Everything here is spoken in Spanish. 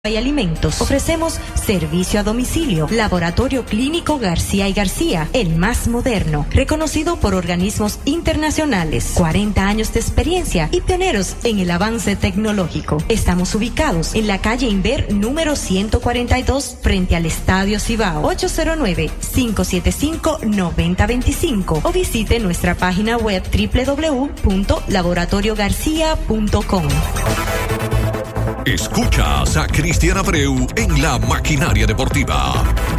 y alimentos. Ofrecemos servicio a domicilio. Laboratorio Clínico García y García, el más moderno, reconocido por organismos internacionales. 40 años de experiencia y pioneros en el avance tecnológico. Estamos ubicados en la calle Inver número 142 frente al Estadio Cibao. 809-575-9025 o visite nuestra página web www.laboratoriogarcia.com. Escuchas a Cristian Abreu en La Maquinaria Deportiva.